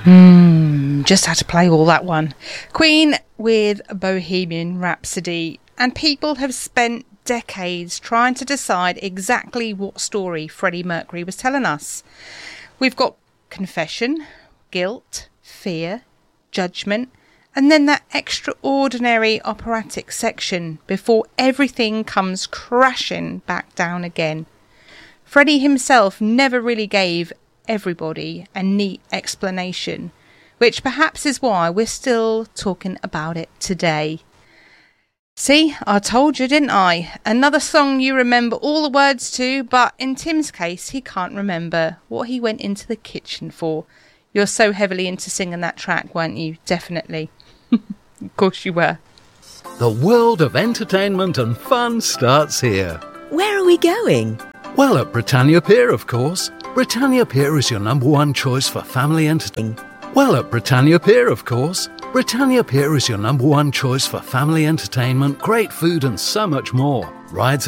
Just had to play all that one. Queen with Bohemian Rhapsody. And people have spent decades trying to decide exactly what story Freddie Mercury was telling us. We've got confession, guilt, fear, judgment, and then that extraordinary operatic section before everything comes crashing back down again. Freddie himself never really gave everybody a neat explanation, which perhaps is why we're still talking about it today. See, I told you, didn't I? Another song you remember all the words to, but in Tim's case, he can't remember what he went into the kitchen for. You're so heavily into singing that track, weren't you? Definitely. Of course you were. The world of entertainment and fun starts here. Where are we going? Well, at Britannia Pier, of course. Britannia Pier is your number one choice for family entertainment. Well, at Britannia Pier, of course. Britannia Pier is your number one choice for family entertainment, great food and so much more. Rides